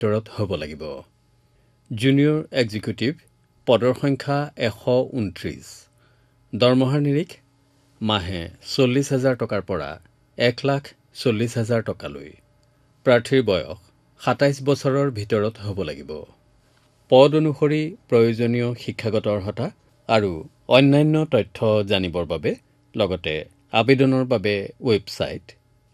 ভিতৰত হ'ব লাগিব। জুনিয়ৰ এক্সিকিউটিভ পদৰ সংখ্যা 129। দৰমহাৰ নিৰিখ মাহে 40,000 টকাৰ পৰা 1,40,000 টকালৈ। প্ৰাৰ্থীৰ বয়স 27 বছৰৰ ভিতৰত হ'ব লাগিব। পদ অনুসৰি প্ৰয়োজনীয় শিক্ষাগত অৰ্হতা আৰু অন্যান্য তথ্য জানিবৰ বাবে লগতে আবেদনৰ বাবে ৱেবছাইট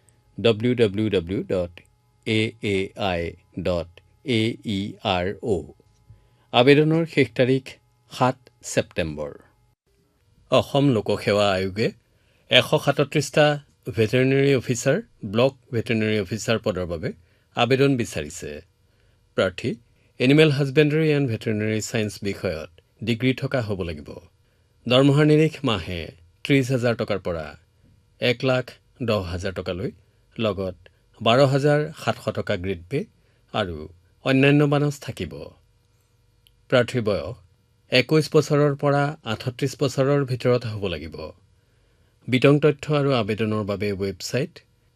www.aai.aero। আবেদনৰ শেষ তাৰিখ 7 ছেপ্টেম্বৰ। অসম লোকসেৱা আয়োগে 137টা veterinary officer, block veterinary officer পদৰ বাবে আবেদন বিচাৰিছে। প্ৰাৰ্থী এনিমেল হাজবেণ্ডাৰী এণ্ড ভেটেৰিনেৰী ছায়েন্স বিষয়ত ডিগ্ৰী থকা হ'ব লাগিব। দৰমহাৰ নিৰিখ মাহে 30,000 টকাৰ পৰা 1,10,000 টকালৈ, লগত 12,700 টকা গ্ৰেড পে আৰু অন্যান্য বানচ থাকিব। প্ৰাৰ্থীৰ বয়স 21 বছৰৰ পৰা 38 বছৰৰ ভিতৰত হ'ব লাগিব। বিতং তথ্য আৰু আবেদনৰ বাবে ৱেবছাইট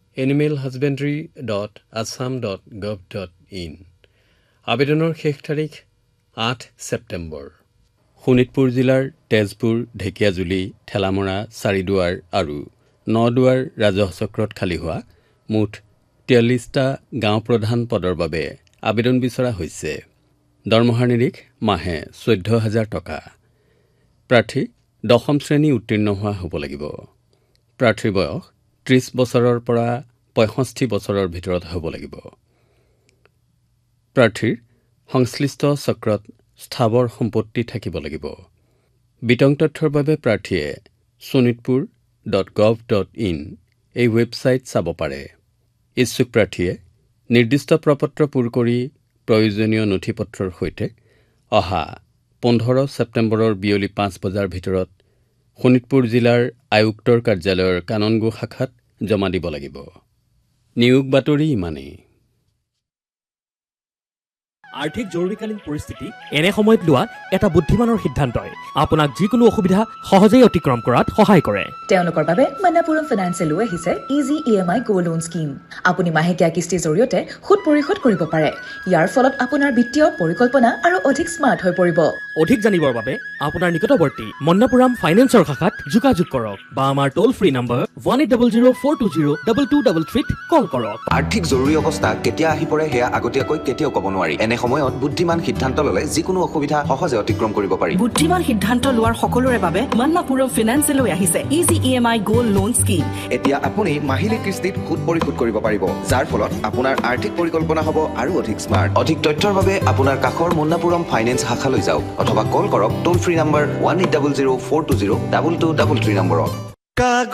animalhusbandry.assam.gov.in। আবেদনৰ শেষ তাৰিখ 8 ছেপ্টেম্বৰ। শোণিতপুৰ জিলাৰ তেজপুৰ, ঢেকীয়াজুলি, ঠেলামৰা, চাৰিদুৱাৰ আৰু নদুৱাৰ ৰাজহ চক্ৰত খালী হোৱা মুঠ 43টা গাঁও প্ৰধান পদৰ বাবে আবেদন বিচৰা হৈছে। দৰমহাৰ নিৰিখ মাহে 14,000 টকা। প্ৰাৰ্থী 10ম শ্ৰেণী উত্তীৰ্ণ হোৱা হ'ব লাগিব। প্ৰাৰ্থীৰ বয়স 30 বছৰৰ পৰা 65 বছৰৰ ভিতৰত হ'ব লাগিব। প্ৰাৰ্থীৰ সংশ্লিষ্ট চক্ৰত স্থাৱৰ সম্পত্তি থাকিব লাগিব। বিতং তথ্যৰ বাবে প্ৰাৰ্থীয়ে sonitpur.gov.in এই ৱেবছাইট চাব পাৰে। ইচ্ছুক প্ৰাৰ্থীয়ে নিৰ্দিষ্ট প্ৰপত্ৰ পূৰ কৰি প্ৰয়োজনীয় নথিপত্ৰৰ সৈতে অহা 15 ছেপ্টেম্বৰৰ বিয়লি 5 বজাৰ ভিতৰত শোণিতপুৰ জিলাৰ আয়ুক্তৰ কাৰ্যালয়ৰ কাননগো শাখাত জমা দিব লাগিব। নিয়োগ বাতৰি ইমানেই। আৰ্থিক জৰুৰীকালীন পৰিস্থিতি এনে সময়ত লোৱা এটা বুদ্ধিমানৰ সিদ্ধান্তই আপোনাক যিকোনো অসুবিধা সহজেই অতিক্ৰম কৰাত সহায় কৰে। তেওঁলোকৰ বাবে মন্নাপুৰম ফাইনেন্সে লৈ আহিছে ইজি EMI গো লোন স্কিম। আপুনি মাহেকীয়া কিস্তিৰ জৰিয়তে সুদ পৰিশোধ কৰিব পাৰে। ইয়াৰ ফলত আপোনাৰ বিত্তীয় পৰিকল্পনা আৰু অধিক স্মাৰ্ট হৈ পৰিব। অধিক জানিবৰ বাবে আপোনাৰ নিকটৱৰ্তী মন্নাপুৰম ফাইনেন্সৰ শাখাত যোগাযোগ কৰক বা আমাৰ টোল ফ্ৰী নম্বৰ 1800-420-2233 কল কৰক। আৰ্থিক জৰুৰী অৱস্থা কেতিয়া আহি পৰে সেয়া আগতীয়াকৈ কেতিয়াও ক'ব নোৱাৰি। এনে সময়ত বুদ্ধিমান সিদ্ধান্ত ল'লে যিকোনো অসুবিধা সহজে অতিক্ৰম কৰিব পাৰি। বুদ্ধিমান সিদ্ধান্ত লোৱাৰ সকলোৰে বাবে মন্নাপুৰম ফাইনেন্সে লৈ আহিছে ইজি EMI গো লোন স্কিম। এতিয়া আপুনি মাহিলী কিস্তিত সুদ পৰিশোধ কৰিব পাৰিব, যাৰ ফলত আপোনাৰ আৰ্থিক পৰিকল্পনা হ'ব আৰু অধিক স্মাৰ্ট। অধিক তথ্যৰ বাবে আপোনাৰ কাষৰ মন্নাপুৰম ফাইনেন্স শাখালৈ যাওক অথবা কল কৰক টোল ফ্ৰী নম্বৰ 1800-420-2233 নম্বৰত।